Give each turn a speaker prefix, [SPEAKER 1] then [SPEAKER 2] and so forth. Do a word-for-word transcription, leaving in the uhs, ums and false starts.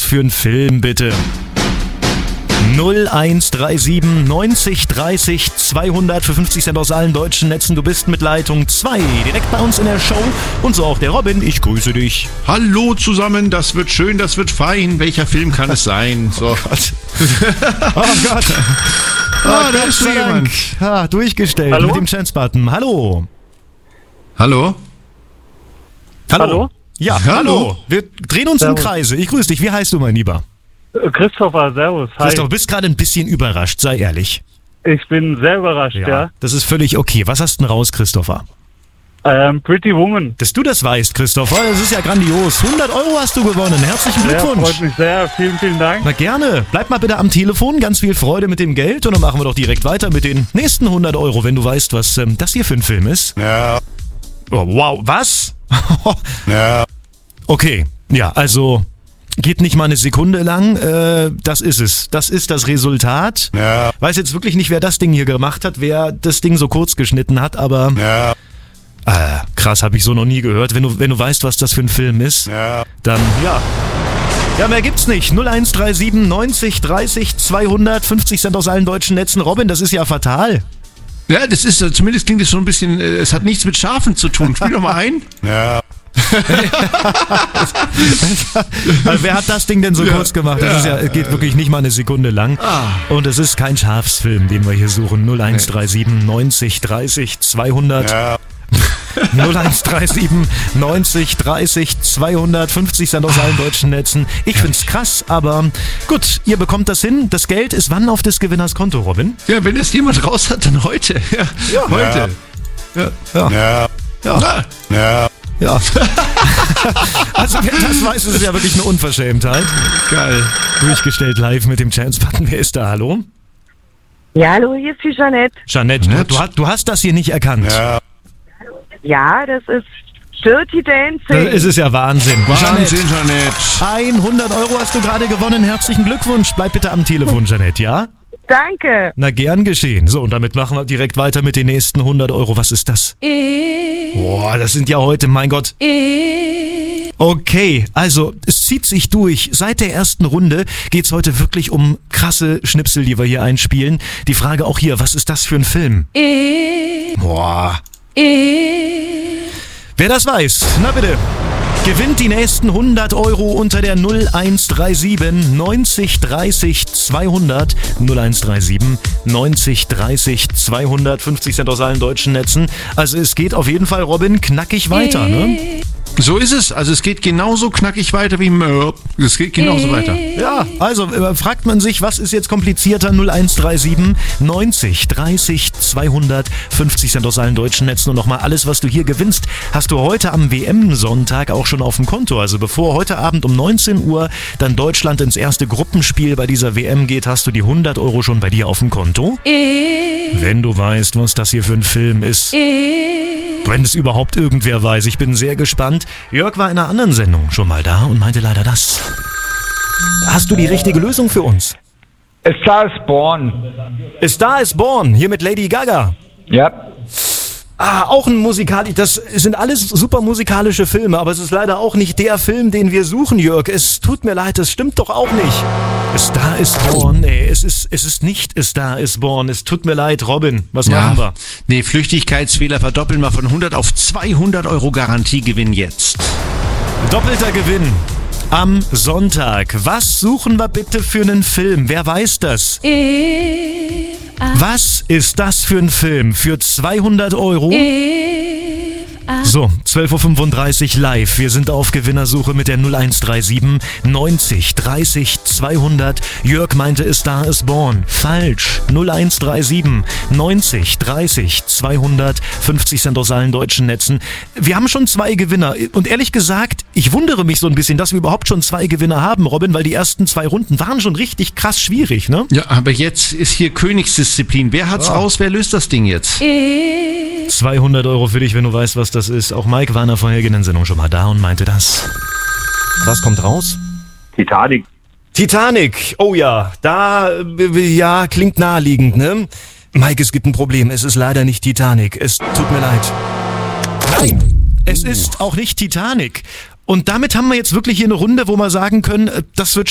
[SPEAKER 1] für ein Film, bitte? null eins drei sieben neunzig dreißig zweihundert für fünfzig Cent aus allen deutschen Netzen. Du bist mit Leitung zwei direkt bei uns in der Show. Und so auch der Robin. Ich grüße dich.
[SPEAKER 2] Hallo zusammen, das wird schön, das wird fein. Welcher Film kann es sein? So.
[SPEAKER 1] Oh Gott. Oh Gott.
[SPEAKER 2] Ah, da ist jemand.
[SPEAKER 1] Ah, durchgestellt
[SPEAKER 3] Hallo?
[SPEAKER 1] mit dem Chance-Button. Hallo.
[SPEAKER 2] Hallo?
[SPEAKER 1] Hallo.
[SPEAKER 3] Hallo?
[SPEAKER 1] Ja, hallo.
[SPEAKER 2] Hallo.
[SPEAKER 1] Wir drehen uns
[SPEAKER 3] Servus.
[SPEAKER 1] im Kreise. Ich grüße dich. Wie heißt du, mein Lieber?
[SPEAKER 3] Äh, Christopher, servus. Hi.
[SPEAKER 1] Christoph, du bist gerade ein bisschen überrascht, sei ehrlich.
[SPEAKER 3] Ich bin sehr überrascht, ja.
[SPEAKER 1] Das ist völlig okay. Was hast du denn raus, Christopher?
[SPEAKER 3] Ähm, Pretty Woman.
[SPEAKER 1] Dass du das weißt, Christopher, das ist ja grandios. hundert Euro hast du gewonnen. Herzlichen
[SPEAKER 3] Ja,
[SPEAKER 1] Glückwunsch.
[SPEAKER 3] freut mich sehr. Vielen, vielen Dank.
[SPEAKER 1] Na gerne. Bleib mal bitte am Telefon. Ganz viel Freude mit dem Geld. Und dann machen wir doch direkt weiter mit den nächsten hundert Euro, wenn du weißt, was ähm, das hier für ein Film ist.
[SPEAKER 2] Ja.
[SPEAKER 1] Oh, wow, was?
[SPEAKER 2] Ja.
[SPEAKER 1] Okay, ja, also geht nicht mal eine Sekunde lang. Äh, das ist es. Das ist das Resultat.
[SPEAKER 2] Ja.
[SPEAKER 1] Weiß jetzt wirklich nicht, wer das Ding hier gemacht hat, wer das Ding so kurz geschnitten hat, aber
[SPEAKER 2] Ja.
[SPEAKER 1] äh, krass, habe ich so noch nie gehört. Wenn du, wenn du weißt, was das für ein Film ist,
[SPEAKER 2] Ja.
[SPEAKER 1] dann ja. Ja, mehr gibt's nicht. null eins drei sieben neunzig dreißig zweihundert fünfzig Cent aus allen deutschen Netzen. Robin, das ist ja fatal.
[SPEAKER 2] Ja, das ist, äh, zumindest klingt es so ein bisschen, äh, es hat nichts mit Schafen zu tun. Spiel doch mal ein. Ja.
[SPEAKER 1] Also, wer hat das Ding denn so
[SPEAKER 2] Ja,
[SPEAKER 1] kurz gemacht? Das ist ja, es geht wirklich nicht mal eine Sekunde lang. Und es ist kein Schafsfilm, den wir hier suchen. null eins drei sieben neunzig dreißig zweihundert.
[SPEAKER 2] Ja.
[SPEAKER 1] null eins drei sieben neunzig dreißig zweihundert fünfzig Cent aus allen deutschen Netzen. Ich find's krass, aber gut, ihr bekommt das hin. Das Geld ist wann auf des Gewinners Konto, Robin?
[SPEAKER 2] Ja, wenn es jemand raus hat, dann heute. Ja,
[SPEAKER 1] Ja.
[SPEAKER 2] heute.
[SPEAKER 1] Ja. Ja.
[SPEAKER 2] Ja.
[SPEAKER 1] Ja.
[SPEAKER 2] Ja.
[SPEAKER 1] Ja. Also wer das weiß, ist ja wirklich eine Unverschämtheit.
[SPEAKER 2] Geil.
[SPEAKER 1] Durchgestellt live mit dem Chance-Button. Wer ist da? Hallo?
[SPEAKER 4] Ja, hallo, hier ist die Jeanette.
[SPEAKER 1] Jeanette, du,
[SPEAKER 2] Jeanette.
[SPEAKER 1] du, hast- du hast das hier nicht erkannt.
[SPEAKER 2] Ja.
[SPEAKER 4] Ja, das ist Dirty Dancing.
[SPEAKER 1] Das ist es ja Wahnsinn.
[SPEAKER 2] Wahnsinn, Jeanette.
[SPEAKER 1] hundert Euro hast du gerade gewonnen. Herzlichen Glückwunsch. Bleib bitte am Telefon, Jeanette, ja?
[SPEAKER 4] Danke.
[SPEAKER 1] Na, gern geschehen. So, und damit machen wir direkt weiter mit den nächsten hundert Euro. Was ist das? Boah, das sind ja heute, mein Gott. Okay, also es zieht sich durch. Seit der ersten Runde geht's heute wirklich um krasse Schnipsel, die wir hier einspielen. Die Frage auch hier, was ist das für ein Film? Boah. Wer das weiß, na bitte. Gewinnt die nächsten hundert Euro unter der null eins drei sieben neunzig dreißig zweihundert. null eins drei sieben neunzig dreißig zweihundert. fünfzig Cent aus allen deutschen Netzen. Also es geht auf jeden Fall, Robin, knackig weiter, ne?
[SPEAKER 2] So ist es. Also es geht genauso knackig weiter wie Möp. Es geht genauso weiter.
[SPEAKER 1] Ja, also äh, fragt man sich, was ist jetzt komplizierter? null eins drei sieben neunzig dreißig zweihundert. fünfzig Cent aus allen deutschen Netzen. Und nochmal alles, was du hier gewinnst, hast du heute am W M-Sonntag auch schon auf dem Konto. Also bevor heute Abend um neunzehn Uhr dann Deutschland ins erste Gruppenspiel bei dieser W M geht, hast du die hundert Euro schon bei dir auf dem Konto. Wenn du weißt, was das hier für ein Film ist. Wenn es überhaupt irgendwer weiß. Ich bin sehr gespannt. Jörg war in einer anderen Sendung schon mal da und meinte leider das. Hast du die richtige Lösung für uns?
[SPEAKER 5] A Star is Born.
[SPEAKER 1] A Star is Born, hier mit Lady Gaga.
[SPEAKER 5] Ja.
[SPEAKER 1] Ah, auch ein musikalisch, das sind alles super musikalische Filme, aber es ist leider auch nicht der Film, den wir suchen, Jörg. Es tut mir leid, das stimmt doch auch nicht. A Star is Born, nee, es ist, es ist nicht A Star is Born. Es tut mir leid, Robin, was machen wir?
[SPEAKER 2] Nee, Flüchtigkeitsfehler verdoppeln wir von hundert auf zweihundert Euro Garantiegewinn jetzt.
[SPEAKER 1] Doppelter Gewinn am Sonntag. Was suchen wir bitte für einen Film? Wer weiß das? Was ist das für ein Film? Für zweihundert Euro? So, zwölf Uhr fünfunddreißig live. Wir sind auf Gewinnersuche mit der null eins drei sieben neunzig dreißig zweihundert. Jörg meinte, A Star is Born. Falsch. null eins drei sieben neunzig dreißig zweihundert. fünfzig Cent aus allen deutschen Netzen. Wir haben schon zwei Gewinner. Und ehrlich gesagt, ich wundere mich so ein bisschen, dass wir überhaupt schon zwei Gewinner haben, Robin, weil die ersten zwei Runden waren schon richtig krass schwierig, ne?
[SPEAKER 2] Ja, aber jetzt ist hier Königsdisziplin. Wer hat's
[SPEAKER 1] Ja.
[SPEAKER 2] raus? Wer löst das Ding jetzt?
[SPEAKER 1] zweihundert Euro für dich, wenn du weißt, was das ist. Auch Mike war in der vorhergehenden Sendung schon mal da und meinte das. Was kommt raus?
[SPEAKER 3] Titanic.
[SPEAKER 1] Titanic. Oh ja, da, äh, ja, klingt naheliegend, ne? Mike, es gibt ein Problem. Es ist leider nicht Titanic. Es tut mir leid. Nein, es ist auch nicht Titanic. Und damit haben wir jetzt wirklich hier eine Runde, wo wir sagen können, äh, das wird